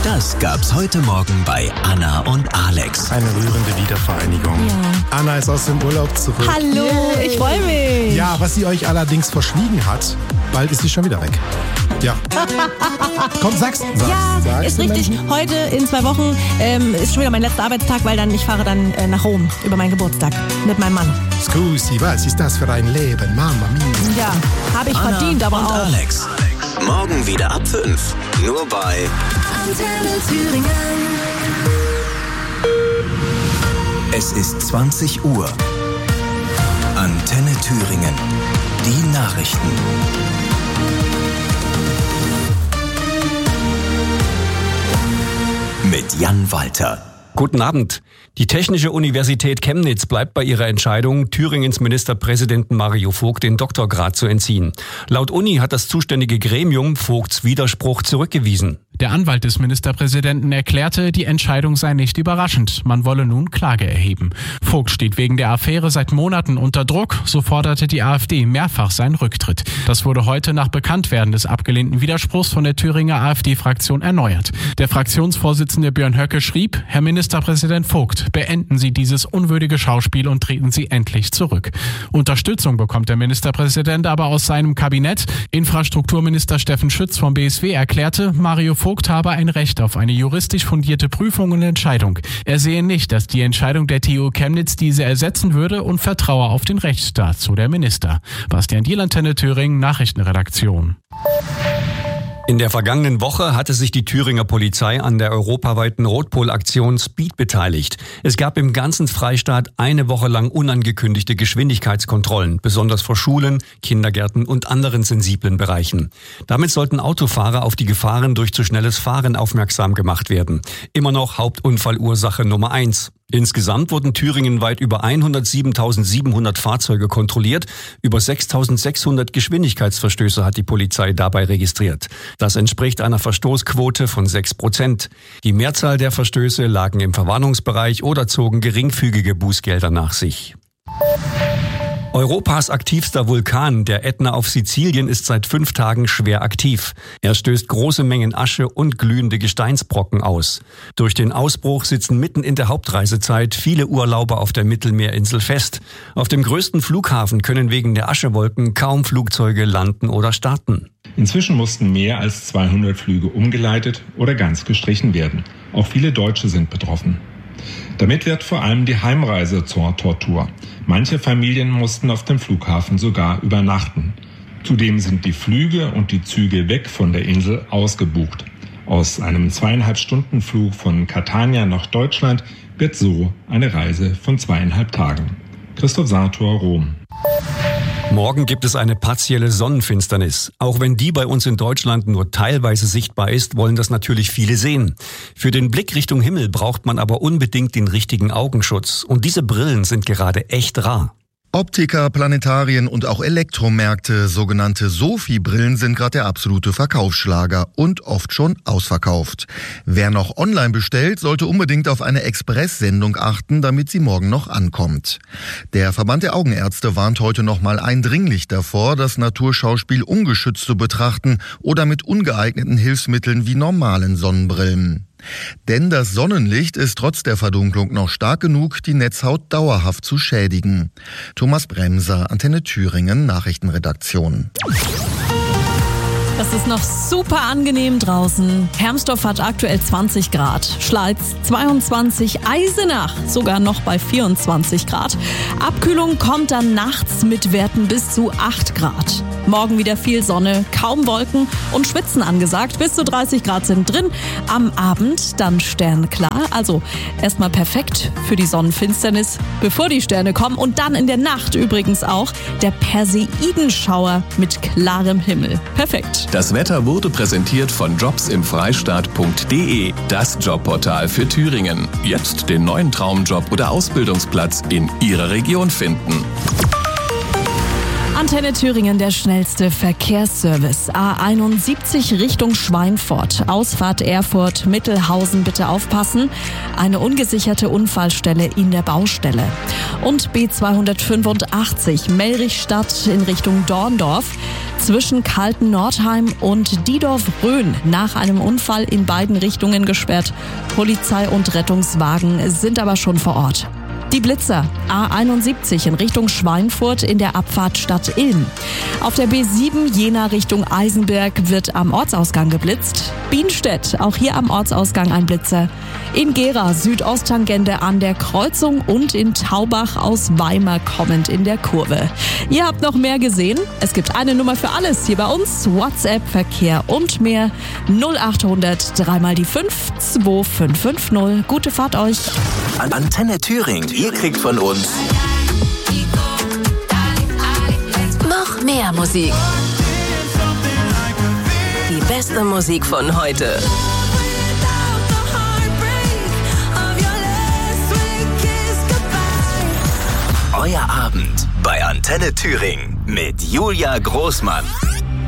Das gab's heute Morgen bei Anna und Alex. Eine rührende Wiedervereinigung. Ja. Anna ist aus dem Urlaub zurück. Hallo, ich freue mich. Ja, was sie euch allerdings verschwiegen hat, bald ist sie schon wieder weg. Ja. Komm, sag's. Ja, ist richtig. Heute in 2 Wochen ist schon wieder mein letzter Arbeitstag, weil ich fahre dann nach Rom über meinen Geburtstag mit meinem Mann. Scusi, was ist das für ein Leben? Mama mia. Ja, habe ich Anna verdient, aber und auch. Alex. Morgen wieder ab 5. Nur bei Antenne Thüringen. Es ist 20 Uhr. Antenne Thüringen. Die Nachrichten. Mit Jan Walter. Guten Abend. Die Technische Universität Chemnitz bleibt bei ihrer Entscheidung, Thüringens Ministerpräsidenten Mario Vogt den Doktorgrad zu entziehen. Laut Uni hat das zuständige Gremium Vogts Widerspruch zurückgewiesen. Der Anwalt des Ministerpräsidenten erklärte, die Entscheidung sei nicht überraschend. Man wolle nun Klage erheben. Vogt steht wegen der Affäre seit Monaten unter Druck. So forderte die AfD mehrfach seinen Rücktritt. Das wurde heute nach Bekanntwerden des abgelehnten Widerspruchs von der Thüringer AfD-Fraktion erneuert. Der Fraktionsvorsitzende Björn Höcke schrieb: Herr Ministerpräsident Vogt, beenden Sie dieses unwürdige Schauspiel und treten Sie endlich zurück. Unterstützung bekommt der Ministerpräsident aber aus seinem Kabinett. Infrastrukturminister Steffen Schütz vom BSW erklärte, Mario Vogt habe ein Recht auf eine juristisch fundierte Prüfung und Entscheidung. Er sehe nicht, dass die Entscheidung der TU Chemnitz diese ersetzen würde und vertraue auf den Rechtsstaat, so der Minister. Bastian Diel, Antenne Thüringen, Nachrichtenredaktion. In der vergangenen Woche hatte sich die Thüringer Polizei an der europaweiten Rotpol-Aktion Speed beteiligt. Es gab im ganzen Freistaat eine Woche lang unangekündigte Geschwindigkeitskontrollen, besonders vor Schulen, Kindergärten und anderen sensiblen Bereichen. Damit sollten Autofahrer auf die Gefahren durch zu schnelles Fahren aufmerksam gemacht werden. Immer noch Hauptunfallursache Nummer 1. Insgesamt wurden thüringenweit über 107.700 Fahrzeuge kontrolliert. Über 6.600 Geschwindigkeitsverstöße hat die Polizei dabei registriert. Das entspricht einer Verstoßquote von 6%. Die Mehrzahl der Verstöße lagen im Verwarnungsbereich oder zogen geringfügige Bußgelder nach sich. Europas aktivster Vulkan, der Ätna auf Sizilien, ist seit 5 Tagen schwer aktiv. Er stößt große Mengen Asche und glühende Gesteinsbrocken aus. Durch den Ausbruch sitzen mitten in der Hauptreisezeit viele Urlauber auf der Mittelmeerinsel fest. Auf dem größten Flughafen können wegen der Aschewolken kaum Flugzeuge landen oder starten. Inzwischen mussten mehr als 200 Flüge umgeleitet oder ganz gestrichen werden. Auch viele Deutsche sind betroffen. Damit wird vor allem die Heimreise zur Tortur. Manche Familien mussten auf dem Flughafen sogar übernachten. Zudem sind die Flüge und die Züge weg von der Insel ausgebucht. Aus einem 2,5-Stunden-Flug von Catania nach Deutschland wird so eine Reise von 2,5 Tagen. Christoph Sator, Rom. Morgen gibt es eine partielle Sonnenfinsternis. Auch wenn die bei uns in Deutschland nur teilweise sichtbar ist, wollen das natürlich viele sehen. Für den Blick Richtung Himmel braucht man aber unbedingt den richtigen Augenschutz. Und diese Brillen sind gerade echt rar. Optiker, Planetarien und auch Elektromärkte, sogenannte Sophie-Brillen, sind gerade der absolute Verkaufsschlager und oft schon ausverkauft. Wer noch online bestellt, sollte unbedingt auf eine Express-Sendung achten, damit sie morgen noch ankommt. Der Verband der Augenärzte warnt heute nochmal eindringlich davor, das Naturschauspiel ungeschützt zu betrachten oder mit ungeeigneten Hilfsmitteln wie normalen Sonnenbrillen. Denn das Sonnenlicht ist trotz der Verdunklung noch stark genug, die Netzhaut dauerhaft zu schädigen. Thomas Bremser, Antenne Thüringen, Nachrichtenredaktion. Es ist noch super angenehm draußen. Hermsdorf hat aktuell 20 Grad, Schleiz 22, Eisenach sogar noch bei 24 Grad. Abkühlung kommt dann nachts mit Werten bis zu 8 Grad. Morgen wieder viel Sonne, kaum Wolken und Schwitzen angesagt. Bis zu 30 Grad sind drin. Am Abend dann sternklar. Also erstmal perfekt für die Sonnenfinsternis, bevor die Sterne kommen. Und dann in der Nacht übrigens auch der Perseidenschauer mit klarem Himmel. Perfekt. Das Wetter wurde präsentiert von jobsimfreistaat.de, das Jobportal für Thüringen. Jetzt den neuen Traumjob oder Ausbildungsplatz in Ihrer Region finden. Antenne Thüringen, der schnellste Verkehrsservice. A71 Richtung Schweinfurt. Ausfahrt Erfurt, Mittelhausen, bitte aufpassen. Eine ungesicherte Unfallstelle in der Baustelle. Und B285 Mellrichstadt in Richtung Dorndorf. zwischen Kalten-Nordheim und Diedorf-Rhön nach einem Unfall in beiden Richtungen gesperrt. Polizei und Rettungswagen sind aber schon vor Ort. Die Blitzer, A71 in Richtung Schweinfurt in der Abfahrt Stadt Ilm. Auf der B7 Jena Richtung Eisenberg wird am Ortsausgang geblitzt. Bienstedt, auch hier am Ortsausgang ein Blitzer. In Gera Südosttangente an der Kreuzung und in Taubach aus Weimar kommend in der Kurve. Ihr habt noch mehr gesehen? Es gibt eine Nummer für alles hier bei uns. WhatsApp, Verkehr und mehr. 0800 3 die 5 2550. Gute Fahrt euch. Antenne Thüringen. Ihr kriegt von uns Noch mehr Musik. Die beste Musik von heute. Euer Abend bei Antenne Thüringen mit Julia Großmann.